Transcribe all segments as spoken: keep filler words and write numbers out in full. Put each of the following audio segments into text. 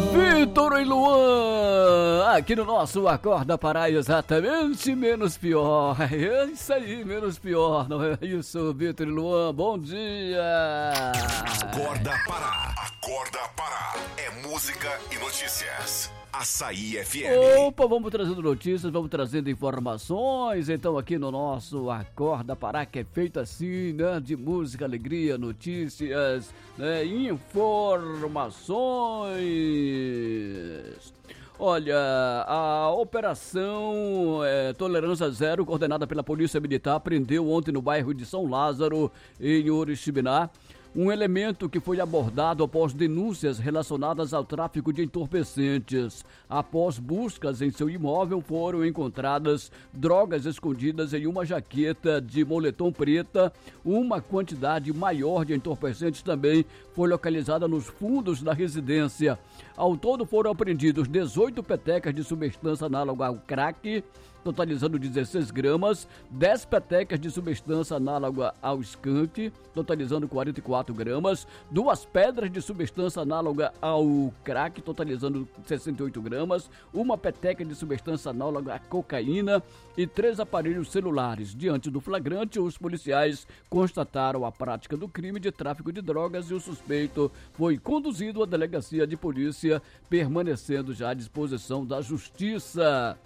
Vitor e Luan, aqui no nosso Acorda Pará, exatamente, menos pior. É isso aí, menos pior, não é isso, Vitor e Luan, bom dia. Acorda Pará, Acorda Pará, é música e notícias. Açaí F M. Opa, vamos trazendo notícias, vamos trazendo informações, então aqui no nosso Acorda Pará, que é feito assim, né, de música, alegria, notícias, né, informações. Olha, a operação é, Tolerância Zero, coordenada pela Polícia Militar, prendeu ontem no bairro de São Lázaro, em Oriximiná, um elemento que foi abordado após denúncias relacionadas ao tráfico de entorpecentes. Após buscas em seu imóvel, foram encontradas drogas escondidas em uma jaqueta de moletom preta. Uma quantidade maior de entorpecentes também foi localizada nos fundos da residência. Ao todo foram apreendidos dezoito petecas de substância análoga ao crack, totalizando dezesseis gramas, dez petecas de substância análoga ao skunk, totalizando quarenta e quatro gramas, duas pedras de substância análoga ao crack, totalizando sessenta e oito gramas, uma peteca de substância análoga à cocaína e três aparelhos celulares. Diante do flagrante, os policiais constataram a prática do crime de tráfico de drogas e o suspeito foi conduzido à delegacia de polícia, permanecendo já à disposição da justiça.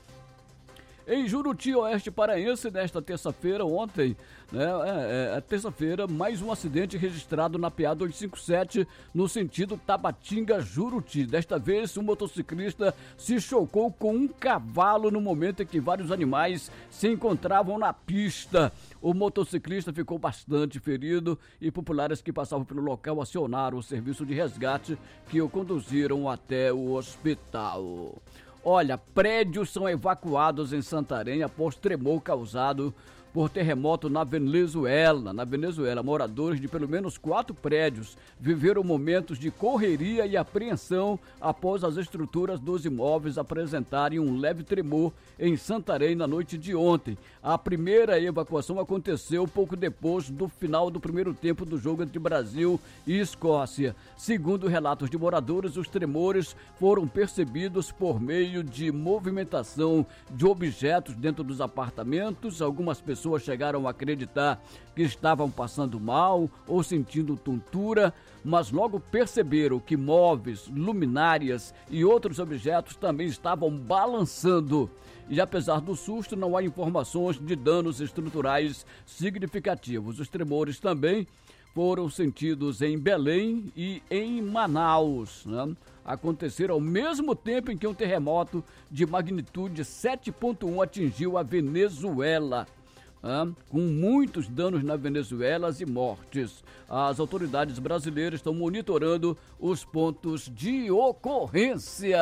Em Juruti, oeste paraense, nesta terça-feira, ontem, né, é, é, terça-feira, mais um acidente registrado na P A duzentos e cinquenta e sete, no sentido Tabatinga-Juruti. Desta vez, um motociclista se chocou com um cavalo no momento em que vários animais se encontravam na pista. O motociclista ficou bastante ferido e populares que passavam pelo local acionaram o serviço de resgate, que o conduziram até o hospital. Olha, prédios são evacuados em Santarém após tremor causado por terremoto na Venezuela. Na Venezuela, moradores de pelo menos quatro prédios viveram momentos de correria e apreensão após as estruturas dos imóveis apresentarem um leve tremor em Santarém na noite de ontem. A primeira evacuação aconteceu pouco depois do final do primeiro tempo do jogo entre Brasil e Escócia. Segundo relatos de moradores, os tremores foram percebidos por meio de movimentação de objetos dentro dos apartamentos. Algumas pessoas Pessoas chegaram a acreditar que estavam passando mal ou sentindo tontura, mas logo perceberam que móveis, luminárias e outros objetos também estavam balançando. E apesar do susto, não há informações de danos estruturais significativos. Os tremores também foram sentidos em Belém e em Manaus, né? Aconteceram ao mesmo tempo em que um terremoto de magnitude sete ponto um atingiu a Venezuela. Ah, com muitos danos na Venezuela e mortes. As autoridades brasileiras estão monitorando os pontos de ocorrência.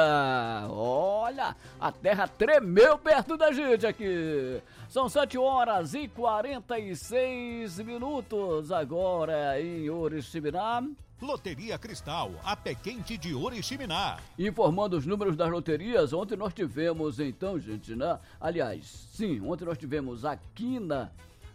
Olha, a terra tremeu perto da gente aqui. São sete horas e quarenta e seis minutos agora em Oriximiná. Loteria Cristal, a pé quente de Oriximiná. Informando os números das loterias, ontem nós tivemos então, gente, né? Aliás, sim, ontem nós tivemos a quina,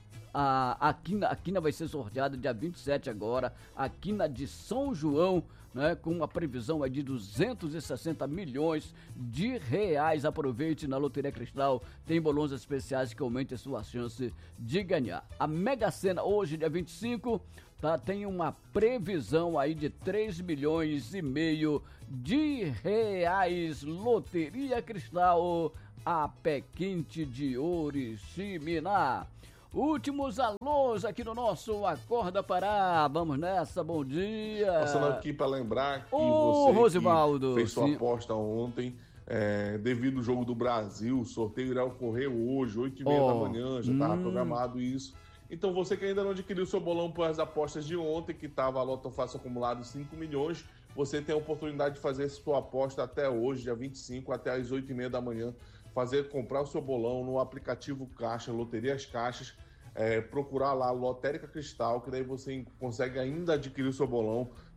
a, a quina, a quina vai ser sorteada dia vinte e sete agora, a quina de São João, né, com uma previsão aí de duzentos e sessenta milhões de reais. Aproveite na Loteria Cristal, tem bolões especiais que aumentem a sua chance de ganhar. A Mega Sena hoje, dia vinte e cinco, tá, tem uma previsão aí de três milhões e meio de reais. Loteria Cristal, a pé quente de Oriximiná. Últimos alôs aqui no nosso Acorda Pará. Vamos nessa, bom dia. Passando aqui para lembrar que Ô, você Rosivaldo, que fez sua sim. aposta ontem, é, devido ao jogo do Brasil, o sorteio irá ocorrer hoje, oito e meia Oh, da manhã, já estava hum. programado isso. Então você que ainda não adquiriu seu bolão para as apostas de ontem, que estava a Loto Fácil acumulado cinco milhões, você tem a oportunidade de fazer sua aposta até hoje, dia vinte e cinco, até as oito e meia da manhã, fazer, comprar o seu bolão no aplicativo Caixa, Loteria As Caixas, é, procurar lá Lotérica Cristal, que daí você consegue ainda adquirir o seu bolão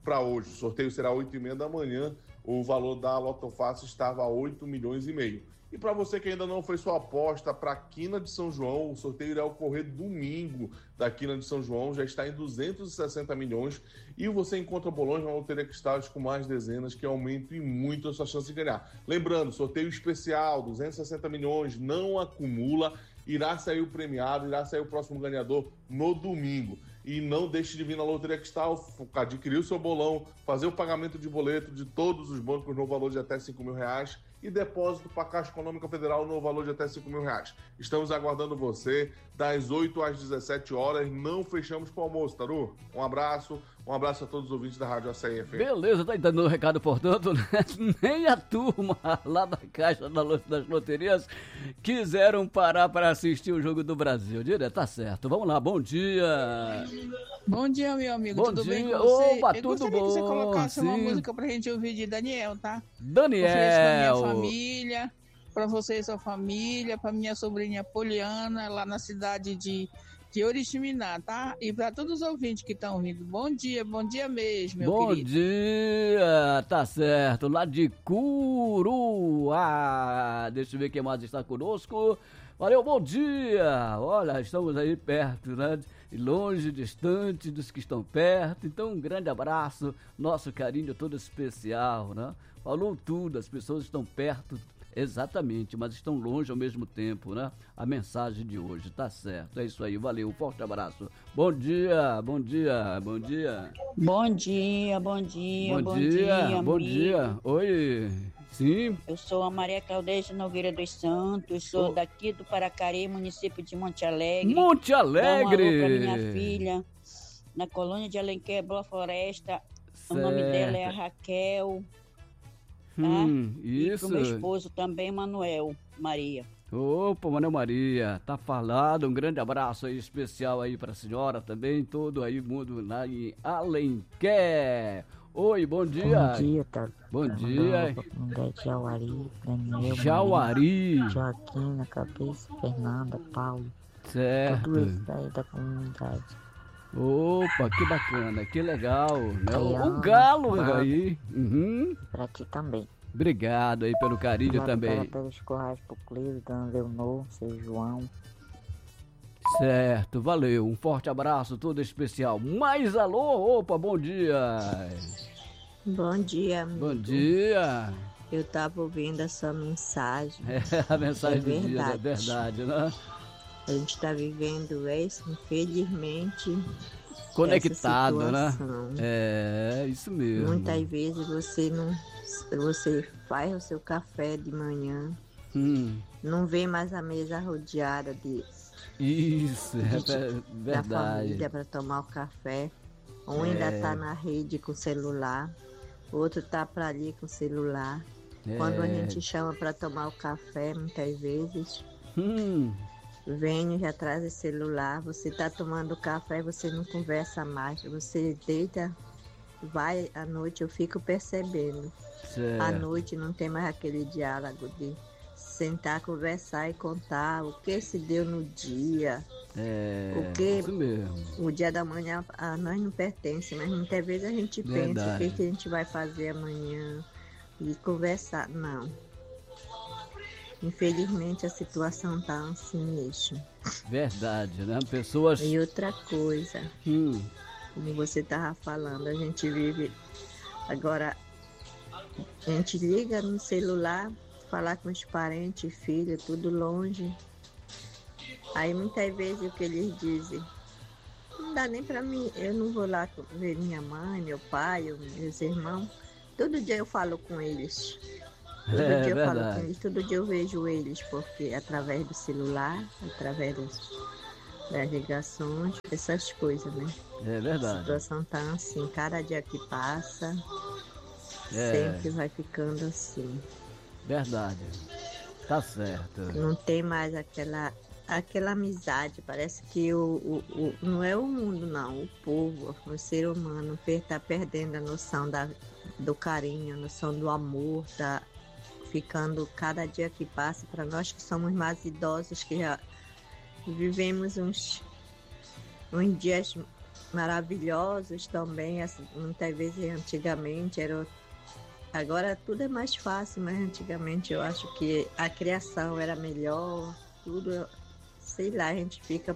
para hoje. O sorteio será oito e meia da manhã. O valor da Loto Fácil estava a oito milhões e meio. E para você que ainda não fez sua aposta para a Quina de São João, o sorteio irá ocorrer domingo da Quina de São João, já está em duzentos e sessenta milhões. E você encontra bolões na Loteria Cristais com mais dezenas, que aumentam e muito a sua chance de ganhar. Lembrando, sorteio especial, duzentos e sessenta milhões, não acumula. Irá sair o premiado, irá sair o próximo ganhador no domingo. E não deixe de vir na Loteria Cristal, adquirir o seu bolão, fazer o pagamento de boleto de todos os bancos no valor de até cinco mil reais e depósito para a Caixa Econômica Federal no valor de até cinco mil reais. Estamos aguardando você das oito às dezessete horas. Não fechamos para o almoço, Taru. Um abraço, um abraço a todos os ouvintes da Rádio Açaí F M. Beleza, tá dando o recado, portanto, né? Nem a turma lá da Caixa das Loterias quiseram parar para assistir o Jogo do Brasil. Direto, tá certo. Vamos lá, bom dia. Bom dia, meu amigo. Bom tudo dia. bem com você? Opa, Eu tudo gostaria bom, que você colocasse uma sim. música pra gente ouvir de Daniel, tá? Daniel. Ofereço pra minha família, pra você e sua família, pra minha sobrinha Poliana, lá na cidade de, de Oriximiná, tá? E pra todos os ouvintes que estão ouvindo. Bom dia, bom dia mesmo, meu Bom querido. dia, tá certo, lá de Curuá. Deixa eu ver quem mais está conosco. Valeu, bom dia. Olha, estamos aí perto, né? E longe, distante dos que estão perto. Então, um grande abraço, nosso carinho todo especial, né? Falou tudo, as pessoas estão perto, exatamente, mas estão longe ao mesmo tempo, né? A mensagem de hoje, tá certo, é isso aí, valeu, um forte abraço. Bom dia, bom dia, bom dia. Bom dia, bom dia, Bom, bom dia, dia, bom amigo. dia. Oi, sim. Eu sou a Maria Claudete Nogueira dos Santos, sou Oh. daqui do Paracari, município de Monte Alegre. Monte Dá um alô Alegre. pra minha filha, na colônia de Alenquer, Boa Floresta. O nome dela é a Raquel. Tá? Hum, E isso. pro meu esposo também, Manuel Maria. Opa, Manuel Maria, tá falado, um grande abraço aí especial aí pra senhora também, todo aí mundo lá em Alenquer. Oi, bom dia. Bom dia, tá? Bom dia. Comunidade Jauari, Daniel, Jauari. Maria, Joaquina, Cabeça, Fernanda, Paulo. Certo. Tudo isso daí da comunidade. Opa, que bacana, que legal, né? O, o Ana, galo Fábio. aí. Uhum. Pra ti também. Obrigado aí pelo carinho também. Pelos Corrais pro Cleiro, Dona Leonor, seu João. Certo, valeu. Um forte abraço todo especial. Mais alô, opa, bom dia. Bom dia, amigo. Bom dia. Eu tava ouvindo essa mensagem. É a mensagem É do dia, é verdade. verdade, né? A gente tá vivendo isso, infelizmente. Conectado, essa né? situação. É, isso mesmo. Muitas vezes você não. Você faz o seu café de manhã, Hum, não vê mais a mesa rodeada de, isso, é de- ver- da verdade. família para tomar o café. Um É. ainda tá na rede com o celular, o outro tá para ali com o celular. É. Quando a gente chama para tomar o café, muitas vezes, Hum, vem já traz o celular. Você tá tomando café, você não conversa mais. Você deita, vai à noite, eu fico percebendo. certo. À noite não tem mais aquele diálogo de sentar, conversar e contar o que se deu no dia. É, o que- isso mesmo. O dia da manhã a nós não pertence, mas muitas vezes a gente pensa o Verdade. que, que a gente vai fazer amanhã e conversar. Não. Infelizmente a situação tá assim mesmo. Verdade, né? Pessoas. E outra coisa, Hum, como você estava falando, a gente vive agora, a gente liga no celular, falar com os parentes, filhos, tudo longe. Aí muitas vezes o que eles dizem, não dá nem para mim, eu não vou lá ver minha mãe, meu pai, ou meus irmãos. Todo dia eu falo com eles. Todo É dia eu falo verdade. com eles, todo dia eu vejo eles, porque através do celular, através dos, das ligações, essas coisas, né? é A verdade. situação tá assim, cada dia que passa, É. sempre vai ficando assim. Verdade. Tá certo. Não tem mais aquela, aquela amizade, parece que o, o, o- não é o mundo não, o povo, o ser humano está perdendo a noção da, do carinho, a noção do amor, tá ficando cada dia que passa, para nós que somos mais idosos, que já vivemos uns, uns dias maravilhosos também. Assim, muitas vezes antigamente era. Agora tudo é mais fácil, mas antigamente eu acho que a criação era melhor, tudo, sei lá, a gente fica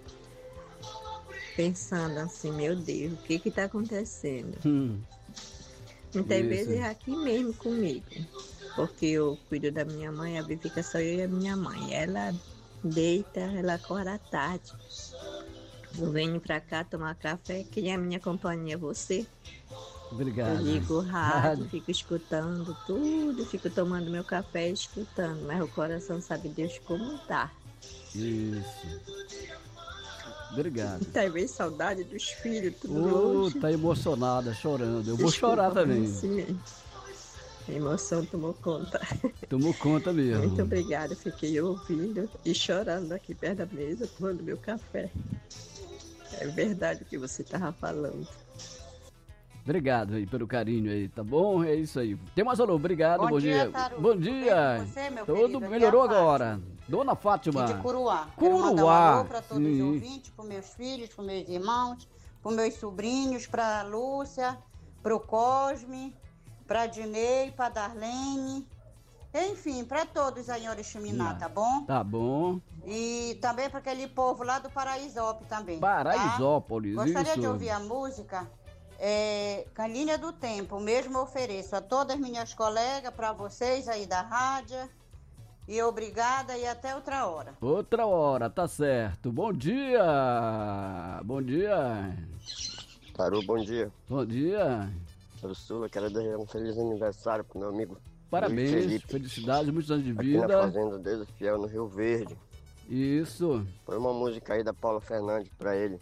pensando assim, meu Deus, o que que tá acontecendo? Hum. Muitas Isso. vezes é aqui mesmo comigo, porque eu cuido da minha mãe, a Bia fica só eu e a minha mãe. Ela deita, ela acorda à tarde. Eu venho pra cá tomar café, quem é a minha companhia? Você. Obrigado. Eu ligo o rádio, fico escutando tudo, fico tomando meu café e escutando, mas o coração sabe Deus como tá. Isso. Obrigado. Muitas vezes saudade dos filhos, tudo Ô, longe. tá emocionada, chorando. Eu vou Desculpa, chorar também. mas assim mesmo. A emoção tomou conta. Tomou conta mesmo. Muito obrigada, fiquei ouvindo e chorando aqui perto da mesa, tomando meu café. É verdade o que você estava falando. Obrigado aí pelo carinho aí, tá bom? É isso aí. Tem mais alô, obrigado, bom, Bom dia. dia, Taru. Bom Tudo bem dia. com você, meu Tudo querido? Aqui é a melhorou Fátima. agora. Dona Fátima. Aqui de Curuá. Quero mandar um Curuá. alô para todos Sim. os ouvintes, para meus filhos, para meus irmãos, para meus sobrinhos, para a Lúcia, para o Cosme, para a Dinei, para a Darlene. Enfim, para todos aí em Oriximiná, tá bom? Tá bom. E também para aquele povo lá do Paraisópolis também. Paraisópolis, tá? Gostaria isso. de ouvir a música é, Caninha do Tempo. Mesmo ofereço a todas as minhas colegas, para vocês aí da rádio. E obrigada e até outra hora. Outra hora, tá certo. Bom dia. Bom dia. Taru, bom dia. Bom dia. Ursula, quero desejar um feliz aniversário pro meu amigo Parabéns, Luiz Felipe, felicidades, muitos anos de aqui na vida. fazenda dele, fiel no Rio Verde. Isso. Foi uma música aí da Paula Fernandes pra ele.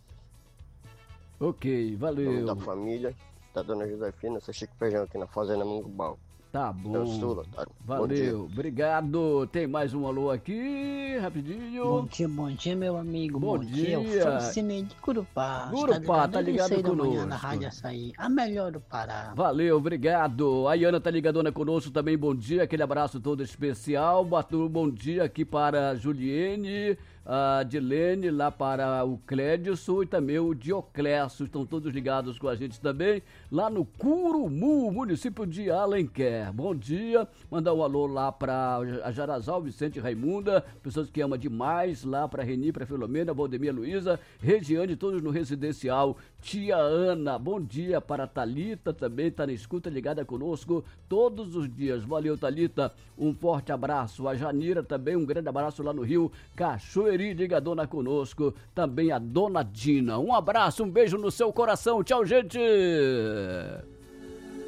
Ok, Nome valeu. da família, da dona Josefina, seu Chico Feijão aqui na fazenda Mungubal. Tá É bom. Ursula, Taru. Bom dia. Valeu, obrigado. Tem mais um alô aqui, rapidinho. Bom dia, bom dia, meu amigo. Bom Bom, dia. dia. Eu Francinei de Curupá. Curupá, tá desde ligado seis da manhã conosco. na Rádio Açaí, a melhor do Pará. Valeu, obrigado. A Iana tá ligadona conosco também, bom dia, aquele abraço todo especial. Batu, bom dia aqui para a Juliene, a Dilene, lá para o Clédison e também o Dioclésio, estão todos ligados com a gente também, lá no Curumu, município de Alenquer. Bom dia, mandar um alô lá para a Jarazal, Vicente Raimunda, pessoas que ama demais, lá para Reni, para Filomena, Valdemir Luiza, Regiane, todos no residencial. Tia Ana, bom dia para a Thalita, também está na escuta, ligada conosco todos os dias. Valeu, Thalita, um forte abraço. A Janira também, um grande abraço lá no Rio Cachoeiri, ligadona conosco. Também a Dona Dina, um abraço, um beijo no seu coração. Tchau, gente!